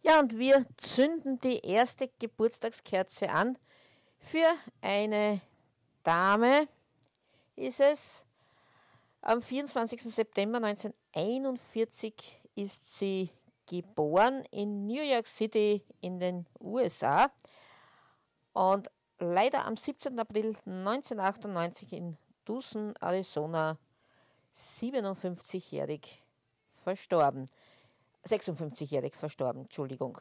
Ja, und wir zünden die erste Geburtstagskerze an. Für eine Dame ist es. Am 24. September 1941 ist sie geboren in New York City in den USA und leider am 17. April 1998 in Tucson, Arizona, 57-jährig verstorben. 56-jährig verstorben, Entschuldigung.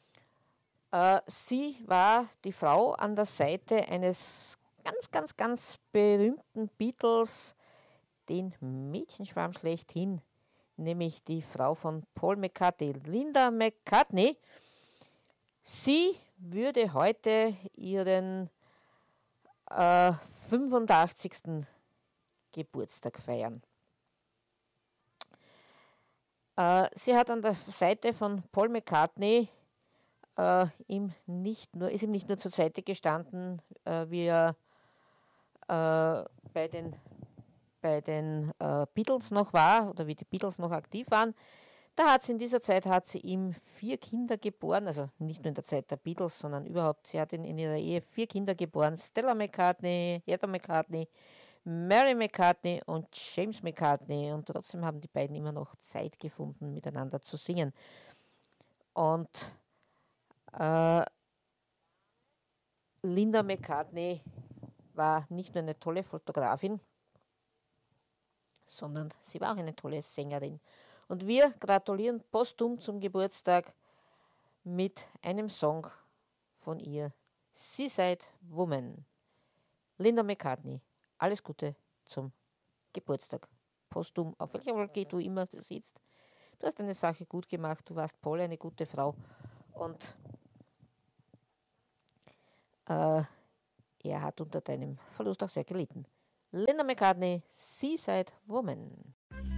Sie war die Frau an der Seite eines ganz berühmten Beatles, den Mädchenschwarm schlechthin, nämlich die Frau von Paul McCartney, Linda McCartney. Sie würde heute ihren 85. Geburtstag feiern. Sie hat an der Seite von Paul McCartney ist ihm nicht nur zur Seite gestanden, wie er bei den Beatles noch war oder wie die Beatles noch aktiv waren. In dieser Zeit hat sie ihm 4 Kinder geboren, also nicht nur in der Zeit der Beatles, sondern überhaupt. Sie hat in ihrer Ehe 4 Kinder geboren: Stella McCartney, Heather McCartney, Mary McCartney und James McCartney. Und trotzdem haben die beiden immer noch Zeit gefunden, miteinander zu singen. Und Linda McCartney war nicht nur eine tolle Fotografin, sondern sie war auch eine tolle Sängerin. Und wir gratulieren posthum zum Geburtstag mit einem Song von ihr, Seaside Woman. Linda McCartney, alles Gute zum Geburtstag. Posthum, auf welcher Wolke du immer sitzt. Du hast deine Sache gut gemacht, du warst Paul eine gute Frau und er hat unter deinem Verlust auch sehr gelitten. Linda McCartney, Seaside Woman.